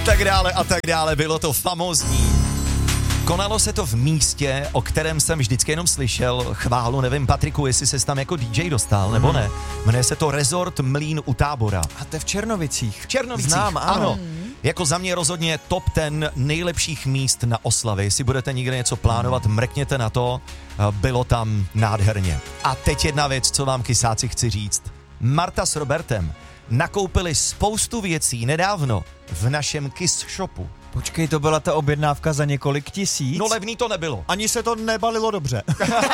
a tak dále, bylo to famózní. Konalo se to v místě, o kterém jsem vždycky jenom slyšel chválu, nevím, Patriku, jestli ses tam jako DJ dostal, nebo ne. Jmenuje se to Resort Mlýn u Tábora. A to je v Černovicích. V Černovicích, Znám, ano. Jako za mě rozhodně top 10 nejlepších míst na oslavy. Jestli budete někde něco plánovat, mrkněte na to, bylo tam nádherně. A teď jedna věc, co vám kysáci chci říct. Marta s Robertem nakoupili spoustu věcí nedávno v našem Kiss Shopu. Počkej, to byla ta objednávka za několik tisíc? No levný to nebylo. Ani se to nebalilo dobře.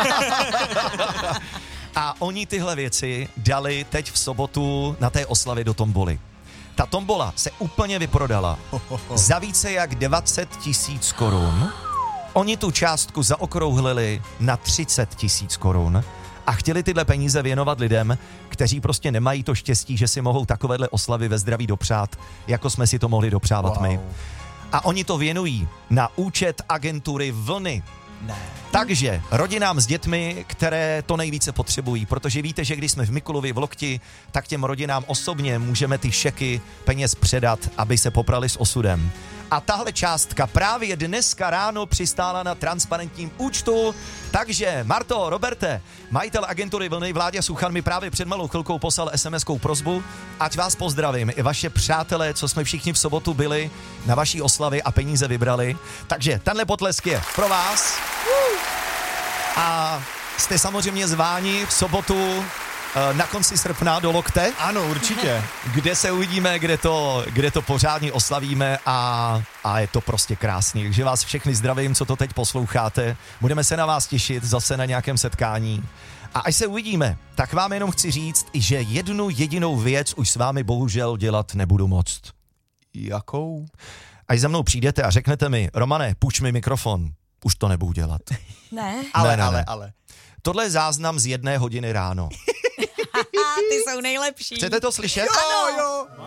A oni tyhle věci dali teď v sobotu na té oslavě do tomboly. Ta tombola se úplně vyprodala za více jak 20 000 korun. Oni tu částku zaokrouhlili na 30 000 korun a chtěli tyhle peníze věnovat lidem, kteří prostě nemají to štěstí, že si mohou takovéhle oslavy ve zdraví dopřát, jako jsme si to mohli dopřávat my. A oni to věnují na účet agentury Vlny. Ne. Takže rodinám s dětmi, které to nejvíce potřebují, protože víte, že když jsme v Mikulově v Lokti, tak těm rodinám osobně můžeme ty šeky peněz předat, aby se poprali s osudem. A tahle částka právě dneska ráno přistála na transparentním účtu, takže Marto, Roberte, majitel agentury Vlny Vláďa Suchan mi právě před malou chvilkou poslal SMS-kou prosbu, ať vás pozdravím, i vaše přátelé, co jsme všichni v sobotu byli na vaší oslavě a peníze vybrali. Takže tenhle potlesk je pro vás. A jste samozřejmě zváni v sobotu na konci srpna do Lokte. Ano, určitě. Kde se uvidíme, kde to pořádně oslavíme a je to prostě krásný. Takže vás všechny zdravím, co to teď posloucháte. Budeme se na vás těšit zase na nějakém setkání. A až se uvidíme, tak vám jenom chci říct, že jednu jedinou věc už s vámi bohužel dělat nebudu moct. Jakou? Až za mnou přijdete a řeknete mi, Romane, půjč mi mikrofon, už to nebudu dělat. Ne. Ale. Tohle je záznam z 1 hodiny ráno. Ty jsou nejlepší. Chcete to slyšet? Jo.